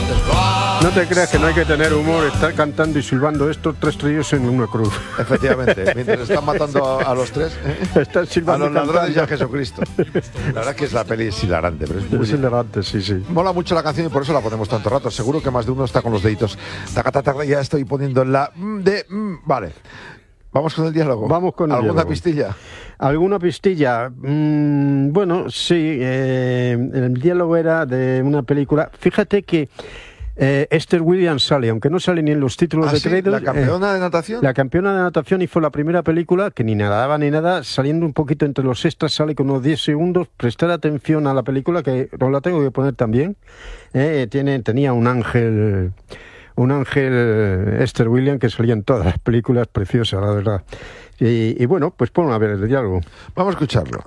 No te creas que no hay que tener humor, estar cantando y silbando estos tres tríos en una cruz. Efectivamente, mientras están matando a los tres, están silbando a los ladrones y a cantando. Jesucristo. La verdad es que es la peli es hilarante, pero es muy Es hilarante, sí. mola mucho la canción y por eso la ponemos tanto rato. Seguro que más de uno está con los deditos. Taca, taca, taca, ya estoy poniendo la vale. Vamos con el diálogo. Vamos con el ¿Alguna diálogo. pistilla? ¿Alguna pistilla? Bueno, sí. El diálogo era de una película. Fíjate que Esther Williams sale, aunque no sale ni en los títulos de sí, crédito. ¿La campeona de natación? La campeona de natación, y fue la primera película que ni nadaba ni nada, saliendo un poquito entre los extras, sale con unos 10 segundos. Prestar atención a la película, que os la tengo que poner también. Tenía un ángel Esther Williams, que salía en todas las películas, preciosa, la verdad. Y bueno, pues pongo a ver el diálogo. Vamos a escucharlo.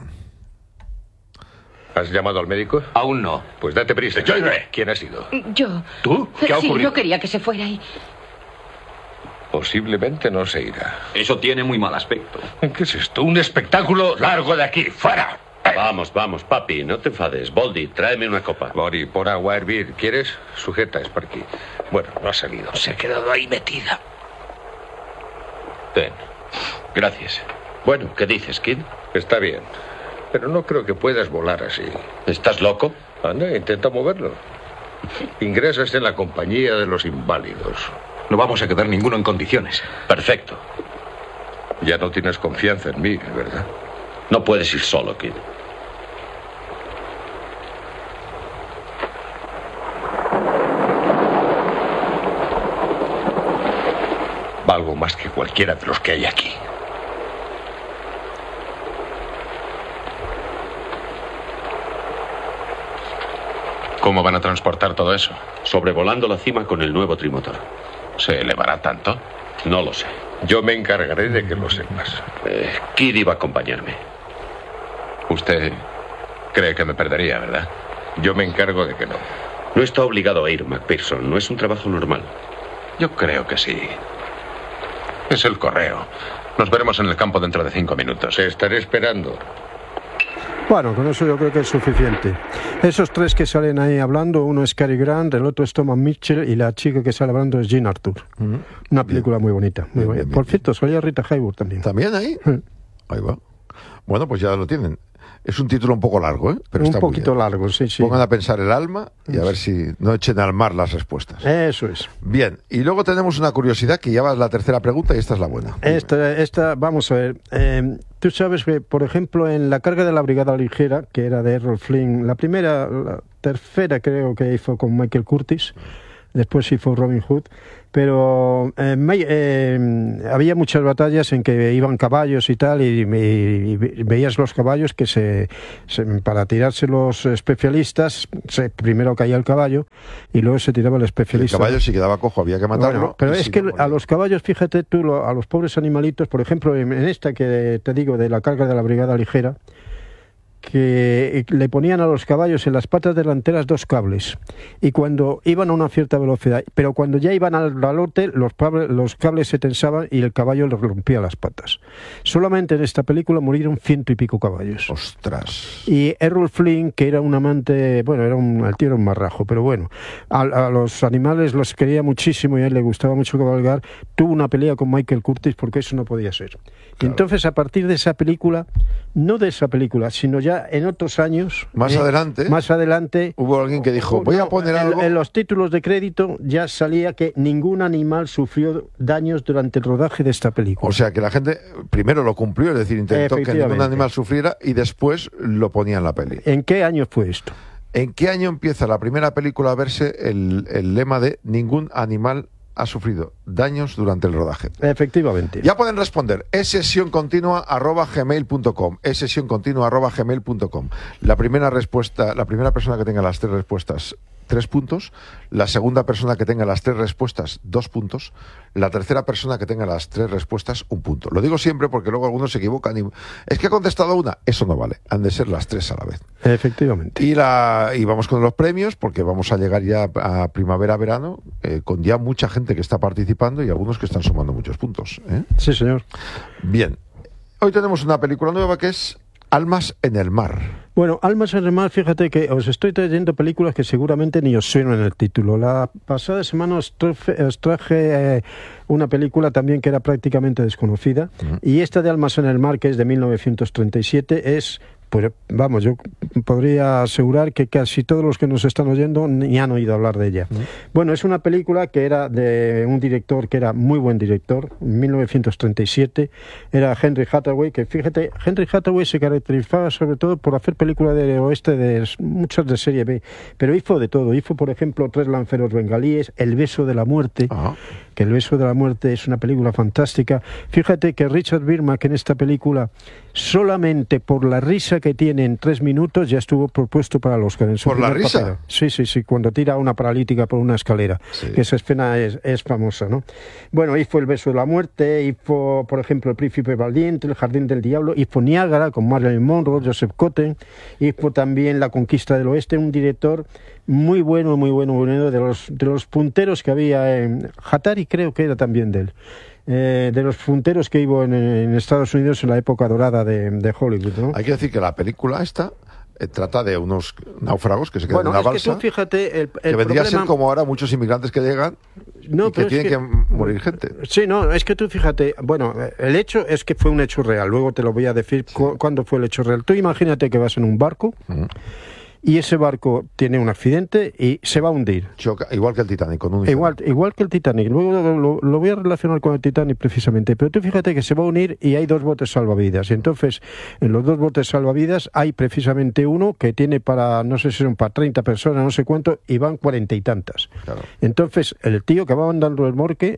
¿Has llamado al médico? Aún no. Pues date prisa. Yo iré. ¿Quién ha sido? Yo. ¿Tú? ¿Qué ha Sí, ocurrido? yo quería que se fuera y... Posiblemente no se irá. Eso tiene muy mal aspecto. ¿Qué es esto? ¿Un espectáculo? ¡Largo de aquí! ¡Fuera! Vamos, papi, no te enfades. Boldy, tráeme una copa. Bori, por agua a hervir. ¿Quieres? Sujeta, Sparky. Bueno, no ha salido. Se ha quedado ahí metida. Ten. Gracias. Bueno, ¿qué dices, Kid? Está bien. Pero no creo que puedas volar así. ¿Estás loco? Anda, intenta moverlo. Ingresas en la compañía de los inválidos. No vamos a quedar ninguno en condiciones. Perfecto. Ya no tienes confianza en mí, ¿verdad? No puedes ir solo, Kid. Valgo más que cualquiera de los que hay aquí. ¿Cómo van a transportar todo eso? Sobrevolando la cima con el nuevo trimotor. ¿Se elevará tanto? No lo sé. Yo me encargaré de que lo sepas. Kid iba a acompañarme. Usted cree que me perdería, ¿verdad? Yo me encargo de que no. No está obligado a ir, McPherson. No es un trabajo normal. Yo creo que sí. Es el correo. Nos veremos en el campo dentro de 5 minutos. Te estaré esperando. Bueno, con eso yo creo que es suficiente. Esos tres que salen ahí hablando, uno es Cary Grant, el otro es Thomas Mitchell y la chica que sale hablando es Jean Arthur. Una película muy bonita. Muy bonita. Bien. Por cierto, salía Rita Hayworth también. ¿También ahí? Ahí va. Bueno, pues ya lo tienen. Es un título un poco largo, ¿eh? Pero Un está muy poquito bien. largo, sí. Pongan a pensar el alma y a ver si no echen al mar las respuestas. Eso es. Bien, y luego tenemos una curiosidad que ya va la tercera pregunta y esta es la buena. Esta, vamos a ver. Tú sabes que, por ejemplo, en La carga de la brigada ligera, que era de Errol Flynn, la tercera creo que hizo con Michael Curtis, después hizo Robin Hood, pero había muchas batallas en que iban caballos y tal, y veías los caballos que para tirarse los especialistas, primero caía el caballo y luego se tiraba el El especialista. caballo si quedaba cojo había que matarlo. Bueno, pero y es si que no, a los caballos, fíjate tú, a los pobres animalitos, por ejemplo, en esta que te digo de La carga de la brigada ligera, que le ponían a los caballos en las patas delanteras 2 cables, y cuando iban a una cierta velocidad, pero cuando ya iban al lote, los cables se tensaban y el caballo le rompía las patas. Solamente en esta película murieron 100 y pico caballos. Ostras. Y Errol Flynn, que era un amante, bueno, el tío era un marrajo, pero bueno, a los animales los quería muchísimo y a él le gustaba mucho cabalgar, tuvo una pelea con Michael Curtis porque eso no podía ser. Y entonces, a partir de esa película, no de esa película, sino ya en otros años... Más adelante hubo alguien que dijo, voy a poner algo... En los títulos de crédito ya salía que ningún animal sufrió daños durante el rodaje de esta película. O sea, que la gente primero lo cumplió, es decir, intentó que ningún animal sufriera y después lo ponía en la peli. ¿En qué año fue esto? ¿En qué año empieza la primera película a verse el lema de ningún animal ha sufrido daños durante el rodaje? Efectivamente. Ya pueden responder @gmail.com. @gmail.com. La primera persona que tenga las 3 respuestas, 3 puntos. La segunda persona que tenga las 3 respuestas, 2 puntos. La tercera persona que tenga las 3 respuestas, 1 punto. Lo digo siempre porque luego algunos se equivocan y es que ha contestado una. Eso no vale. Han de ser las 3 a la vez. Efectivamente. Y vamos con los premios porque vamos a llegar ya a primavera-verano con ya mucha gente que está participando y algunos que están sumando muchos puntos. Sí, señor. Bien. Hoy tenemos una película nueva que es Almas en el mar. Bueno, Almas en el mar, fíjate que os estoy trayendo películas que seguramente ni os suenan el título. La pasada semana os traje una película también que era prácticamente desconocida, y esta de Almas en el mar, que es de 1937, es... Pues vamos, yo podría asegurar que casi todos los que nos están oyendo ni han oído hablar de ella. Bueno, es una película que era de un director que era muy buen director, en 1937, era Henry Hathaway, que fíjate, Henry Hathaway se caracterizaba sobre todo por hacer películas de oeste, muchas de serie B, pero hizo de todo. Hizo, por ejemplo, 3 lanceros bengalíes, El beso de la muerte, que El beso de la muerte es una película fantástica. Fíjate que Richard Biermack en esta película, solamente por la risa que tiene en 3 minutos, ya estuvo propuesto para los Oscar. ¿Por la risa? Papel. Sí, cuando tira a una paralítica por una escalera. Sí. Que esa escena es famosa, ¿no? Bueno, hizo El beso de la muerte, hizo, por ejemplo, El príncipe valiente, El jardín del diablo, hizo Niágara con Marilyn Monroe, Joseph Cotten, hizo también La conquista del oeste, un director muy bueno, de los punteros que había en Hatari, creo que era también de él. De los punteros que hubo en Estados Unidos en la época dorada de Hollywood, ¿no? Hay que decir que la película esta trata de unos náufragos que se quedan en una balsa. Que tú fíjate, que vendría a ser como ahora muchos inmigrantes que llegan y que tienen que morir gente. Sí, no, es que tú fíjate, bueno, el hecho es que fue un hecho real, luego te lo voy a decir cuándo fue el hecho real. Tú imagínate que vas en un barco y ese barco tiene un accidente y se va a hundir. Choca, igual que el Titanic. Con un igual que el Titanic. Luego lo voy a relacionar con el Titanic precisamente. Pero tú fíjate que se va a unir y hay 2 botes salvavidas. Y entonces, en los 2 botes salvavidas hay precisamente uno que tiene para, no sé si son para 30 personas, no sé cuánto, y van 40 y tantas. Claro. Entonces, el tío que va mandando el remolque,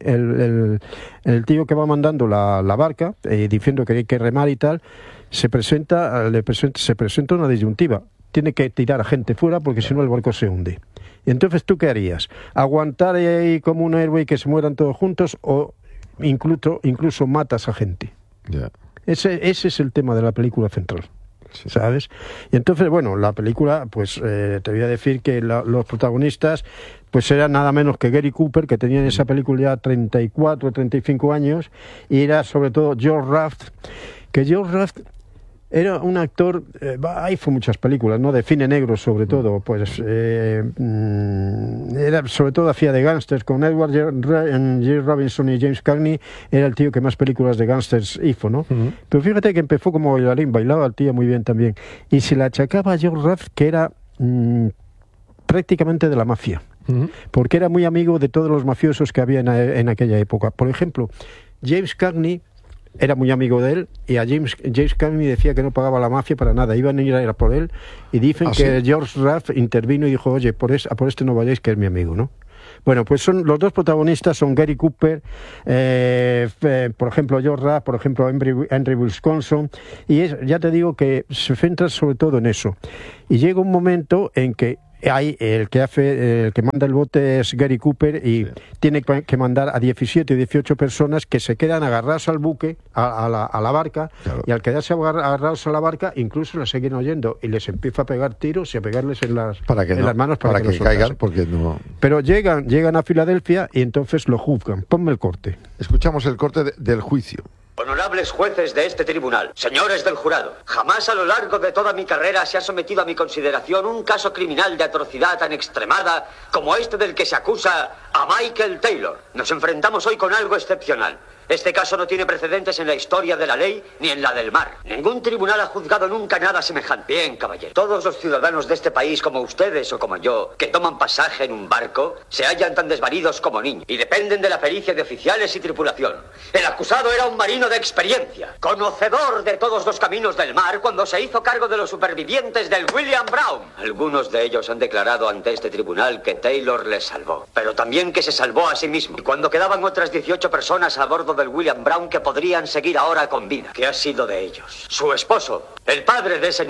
el tío que va mandando la barca, diciendo que hay que remar y tal, se presenta una disyuntiva. Tiene que tirar a gente fuera porque si no el barco se hunde. Y entonces, ¿tú qué harías? ¿Aguantar ahí como un héroe y que se mueran todos juntos o incluso matas a gente? Yeah. Ese es el tema de la película central. Sí. ¿Sabes? Y entonces, bueno, la película, pues te voy a decir que los protagonistas pues eran nada menos que Gary Cooper, que tenía en esa película ya 34, 35 años, y era sobre todo George Raft, que George Raft era un actor, hizo muchas películas, ¿no? De cine negro sobre todo, pues era, sobre todo hacía de gángsters con Edward G. Robinson y James Cagney, era el tío que más películas de gángsters hizo, ¿no? Pero fíjate que empezó como bailarín, bailaba el tío muy bien también, y se le achacaba a George Raft que era prácticamente de la mafia, porque era muy amigo de todos los mafiosos que había en aquella época. Por ejemplo, James Cagney era muy amigo de él, y a James Cagney decía que no pagaba la mafia para nada, iban a ir a por él, y dicen que George Raft intervino y dijo, oye, por este no vayáis, que es mi amigo, ¿no? Bueno, pues los 2 protagonistas son Gary Cooper, por ejemplo George Raft, por ejemplo Henry Wisconsin, y ya te digo que se centra sobre todo en eso. Y llega un momento en que hay el que manda el bote es Gary Cooper y tiene que mandar a 17 o 18 personas que se quedan agarrados al buque, a la barca, claro. Y al quedarse agarrados a la barca incluso les siguen oyendo y les empieza a pegar tiros y a pegarles en las manos para que caigan, porque no. Pero llegan a Filadelfia y entonces lo juzgan. Ponme el corte. Escuchamos el corte del juicio. Honorables jueces de este tribunal, señores del jurado, jamás a lo largo de toda mi carrera se ha sometido a mi consideración un caso criminal de atrocidad tan extremada como este del que se acusa a Michael Taylor. Nos enfrentamos hoy con algo excepcional. Este caso no tiene precedentes en la historia de la ley ni en la del mar. Ningún tribunal ha juzgado nunca nada semejante. Bien, caballero. Todos los ciudadanos de este país, como ustedes o como yo, que toman pasaje en un barco, se hallan tan desvalidos como niños y dependen de la pericia de oficiales y tripulación. El acusado era un marino de experiencia, conocedor de todos los caminos del mar cuando se hizo cargo de los supervivientes del William Brown. Algunos de ellos han declarado ante este tribunal que Taylor les salvó, pero también que se salvó a sí mismo. Y cuando quedaban otras 18 personas a bordo del William Brown que podrían seguir ahora con vida, ¿qué ha sido de ellos? Su esposo, el padre de ese niño,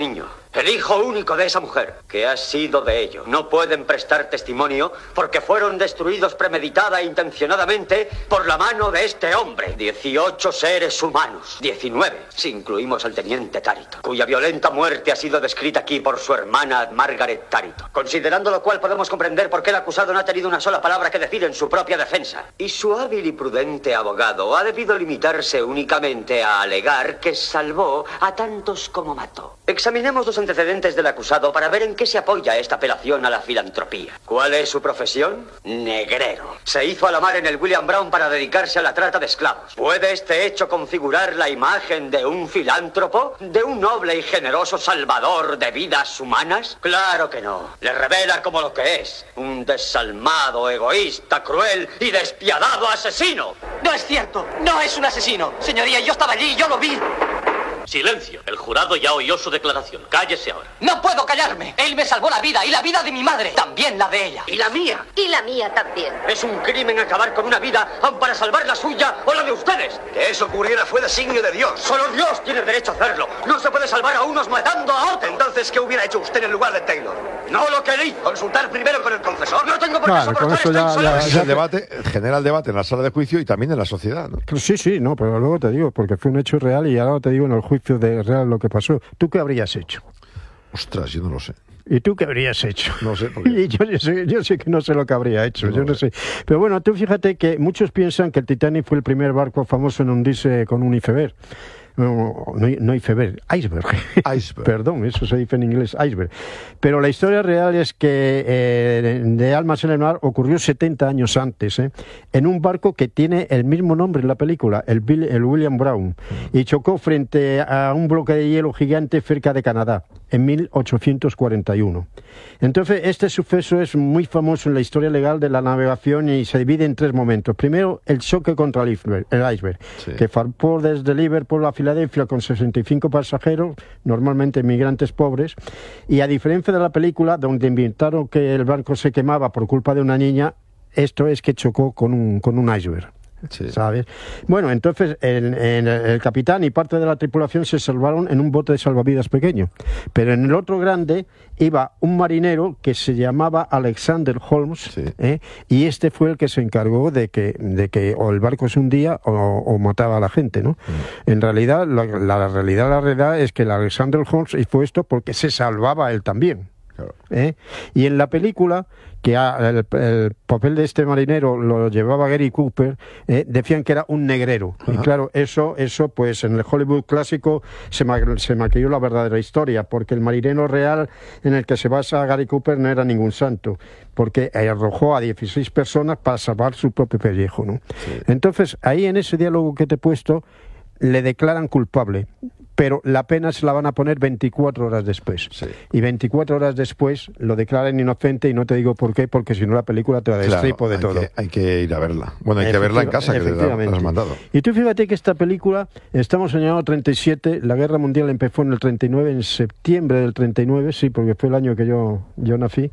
el hijo único de esa mujer. ¿Qué ha sido de ellos? No pueden prestar testimonio porque fueron destruidos premeditada e intencionadamente por la mano de este hombre. 18 seres humanos. 19, si incluimos al teniente Tarito, cuya violenta muerte ha sido descrita aquí por su hermana Margaret Tarito. Considerando lo cual podemos comprender por qué el acusado no ha tenido una sola palabra que decir en su propia defensa. Y su hábil y prudente abogado ha debido limitarse únicamente a alegar que salvó a tantos como mató. Examinemos los antecedentes del acusado para ver en qué se apoya esta apelación a la filantropía. ¿Cuál es su profesión? Negrero. Se hizo a la mar en el William Brown para dedicarse a la trata de esclavos. ¿Puede este hecho configurar la imagen de un filántropo? ¿De un noble y generoso salvador de vidas humanas? Claro que no. Le revela como lo que es: un desalmado, egoísta, cruel y despiadado asesino. No es cierto. No es un asesino. Señoría, yo estaba allí, yo lo vi. Silencio. El jurado ya oyó su declaración. Cállese ahora. No puedo callarme. Él me salvó la vida y la vida de mi madre. También la de ella. ¿Y la mía? Y la mía también. Es un crimen acabar con una vida, aun para salvar la suya o la de ustedes. Que eso ocurriera fue designio de Dios. Solo Dios tiene derecho a hacerlo. No se puede salvar a unos matando a otros. Entonces, ¿qué hubiera hecho usted en lugar de Taylor? No lo querí. Consultar primero con el confesor. No tengo por qué soportar esta insolencia. El debate genera el debate en la sala de juicio y también en la sociedad, ¿no? Sí, no, pero luego te digo, porque fue un hecho real y ahora te digo en el juicio de real lo que pasó. ¿Tú qué habrías hecho? Ostras, yo no lo sé. ¿Y tú qué habrías hecho? No sé. Porque... Y yo sé que no sé lo que habría hecho, yo no sé. Pero bueno, tú fíjate que muchos piensan que el Titanic fue el primer barco famoso en hundirse con un iceberg. No iceberg, iceberg. Perdón, eso se dice en inglés, iceberg. Pero la historia real es que de Almas en el mar ocurrió 70 años antes, en un barco que tiene el mismo nombre en la película, el William Brown, y chocó frente a un bloque de hielo gigante cerca de Canadá, en 1841. Entonces, este suceso es muy famoso en la historia legal de la navegación y se divide en 3 momentos. Primero, el choque contra el iceberg, sí, que zarpó desde Liverpool a Filadelfia con 65 pasajeros, normalmente inmigrantes pobres, y a diferencia de la película, donde inventaron que el barco se quemaba por culpa de una niña, esto es que chocó con un iceberg. Sí. ¿Sabes? Bueno, entonces el capitán y parte de la tripulación se salvaron en un bote de salvavidas pequeño, pero en el otro grande iba un marinero que se llamaba Alexander Holmes, sí, y este fue el que se encargó de que o el barco se hundía o mataba a la gente, ¿no? En realidad, la realidad es que el Alexander Holmes hizo esto porque se salvaba él también. Claro. Y en la película, que el papel de este marinero lo llevaba Gary Cooper, decían que era un negrero. Ajá. Y claro, eso pues en el Hollywood clásico se maquilló la verdadera historia, porque el marinero real en el que se basa Gary Cooper no era ningún santo, porque arrojó a 16 personas para salvar su propio pellejo, ¿no? Sí. Entonces, ahí en ese diálogo que te he puesto, le declaran culpable, pero la pena se la van a poner 24 horas después. Sí. Y 24 horas después lo declaran inocente, y no te digo por qué, porque si no la película te la destripo de todo. Hay que ir a verla. Bueno, hay que verla en casa, que te has mandado. Y tú fíjate que esta película, estamos en el año 37, la Guerra Mundial empezó en el 39, en septiembre del 39, sí, porque fue el año que yo nací,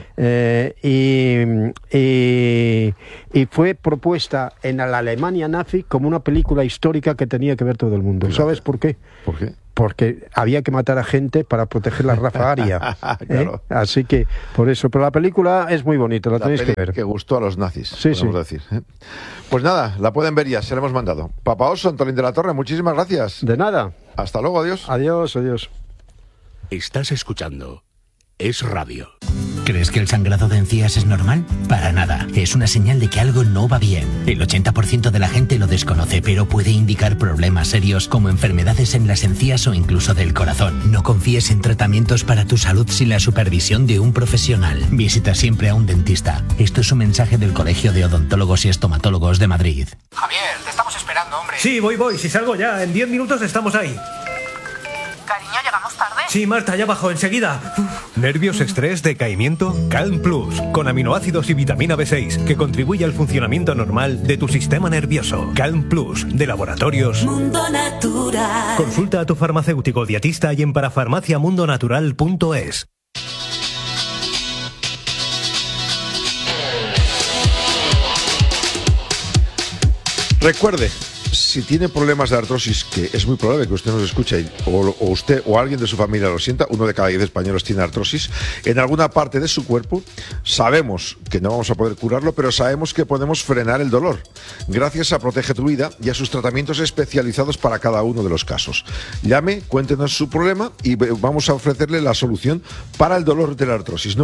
y fue propuesta en la Alemania nazi como una película histórica que tenía que ver todo el mundo. Claro. ¿Sabes por qué? ¿Por qué? Porque había que matar a gente para proteger la raza aria. Claro. Así que, por eso. Pero la película es muy bonita, la tenéis que ver. Que gustó a los nazis, sí, podemos decir. Pues nada, la pueden ver ya, se la hemos mandado. Papa Oso, Antolín de la Torre, muchísimas gracias. De nada. Hasta luego, adiós. Adiós. Estás escuchando Es Radio. ¿Crees que el sangrado de encías es normal? Para nada. Es una señal de que algo no va bien. El 80% de la gente lo desconoce, pero puede indicar problemas serios como enfermedades en las encías o incluso del corazón. No confíes en tratamientos para tu salud sin la supervisión de un profesional. Visita siempre a un dentista. Esto es un mensaje del Colegio de Odontólogos y Estomatólogos de Madrid. Javier, te estamos esperando, hombre. Sí, voy. Si salgo ya, en 10 minutos estamos ahí. Cariño, ¿llegamos tarde? Sí, Marta, ya bajo, enseguida. ¿Nervios, estrés, decaimiento? Calm Plus, con aminoácidos y vitamina B6, que contribuye al funcionamiento normal de tu sistema nervioso. Calm Plus, de Laboratorios Mundo Natural. Consulta a tu farmacéutico dietista y en parafarmaciamundonatural.es. Recuerde, si tiene problemas de artrosis, que es muy probable que usted nos escuche, o usted o alguien de su familia lo sienta, 1 de cada 10 españoles tiene artrosis, en alguna parte de su cuerpo, sabemos que no vamos a poder curarlo, pero sabemos que podemos frenar el dolor, gracias a Protege tu Vida y a sus tratamientos especializados para cada uno de los casos. Llame, cuéntenos su problema y vamos a ofrecerle la solución para el dolor de la artrosis.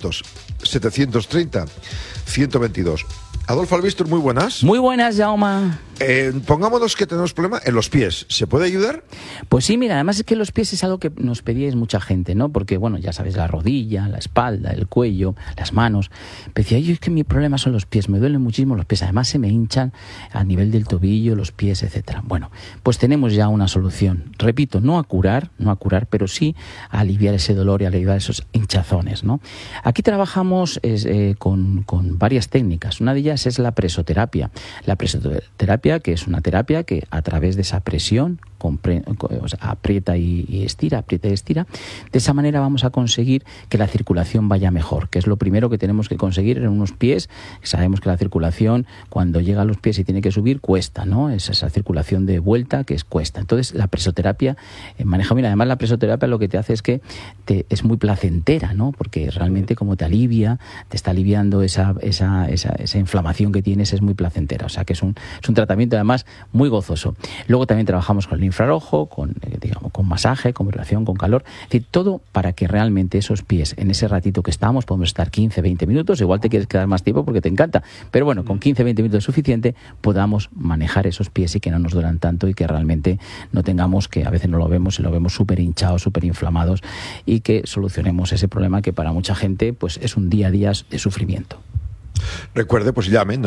900-730-122. Adolfo Albistor, muy buenas. Muy buenas, Jaume. Pongámonos que tenemos problema en los pies. ¿Se puede ayudar? Pues sí, mira, además es que los pies es algo que nos pedíais mucha gente, ¿no? Porque, bueno, ya sabes, la rodilla, la espalda, el cuello, las manos. Pero decía, yo es que mi problema son los pies, me duelen muchísimo los pies. Además se me hinchan a nivel del tobillo, los pies, etcétera. Bueno, pues tenemos ya una solución. Repito, no a curar, pero sí a aliviar ese dolor y a aliviar esos hinchazones, ¿no? Aquí trabajamos con varias técnicas. Una de ellas es la presoterapia. La presoterapia, que es una terapia que a través de esa presión aprieta y estira. De esa manera vamos a conseguir que la circulación vaya mejor, que es lo primero que tenemos que conseguir en unos pies. Sabemos que la circulación, cuando llega a los pies y tiene que subir, cuesta, ¿no? Es esa circulación de vuelta que cuesta. Entonces, la presoterapia maneja bien. Además, la presoterapia lo que te hace es que es muy placentera, ¿no? Porque realmente como te está aliviando esa inflamación que tienes, es muy placentera. O sea, que es un tratamiento además muy gozoso. Luego también trabajamos con el infrarrojo, con masaje, con vibración, con calor. Es decir, todo para que realmente esos pies, en ese ratito que estamos, podemos estar 15, 20 minutos, igual te quieres quedar más tiempo porque te encanta, pero bueno, con 15, 20 minutos es suficiente, podamos manejar esos pies y que no nos duelan tanto y que realmente no tengamos, que a veces no lo vemos y lo vemos súper hinchados, súper inflamados, y que solucionemos ese problema que para mucha gente pues es un día a día de sufrimiento. Recuerde, pues llame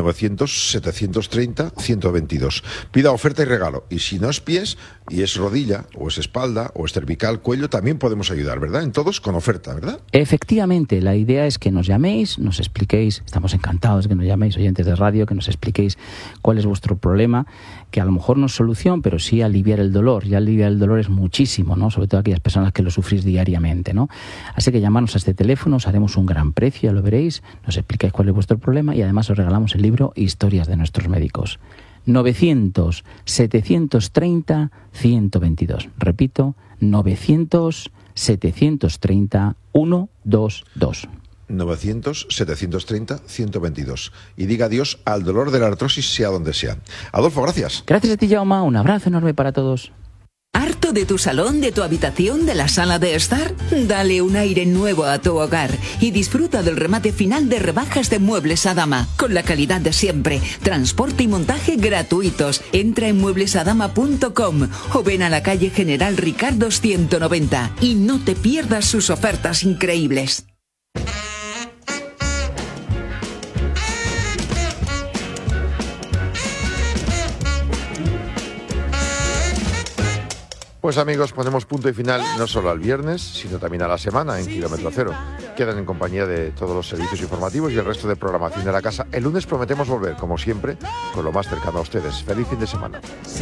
900-730-122. Pida oferta y regalo. Y si no es pies, y es rodilla, o es espalda, o es cervical, cuello, también podemos ayudar, ¿verdad? En todos con oferta, ¿verdad? Efectivamente, la idea es que nos llaméis, nos expliquéis, estamos encantados de que nos llaméis, oyentes de radio, que nos expliquéis cuál es vuestro problema, que a lo mejor no es solución, pero sí aliviar el dolor. Y aliviar el dolor es muchísimo, ¿no? Sobre todo aquellas personas que lo sufrís diariamente, ¿no? Así que llamarnos a este teléfono, os haremos un gran precio, ya lo veréis, nos explicáis cuál es vuestro problema y además os regalamos el libro Historias de nuestros médicos. 900-730-122. Repito, 900-730-122. 900-730-122. Y diga adiós al dolor de la artrosis, sea donde sea. Adolfo, gracias. Gracias a ti, Jaume. Un abrazo enorme para todos. ¿Harto de tu salón, de tu habitación, de la sala de estar? Dale un aire nuevo a tu hogar y disfruta del remate final de rebajas de Muebles Adama, con la calidad de siempre, transporte y montaje gratuitos. Entra en mueblesadama.com o ven a la calle General Ricardo 190 y no te pierdas sus ofertas increíbles. Pues amigos, ponemos punto y final no solo al viernes, sino también a la semana en Kilómetro Cero. Quedan en compañía de todos los servicios informativos y el resto de programación de la casa. El lunes prometemos volver, como siempre, con lo más cercano a ustedes. Feliz fin de semana.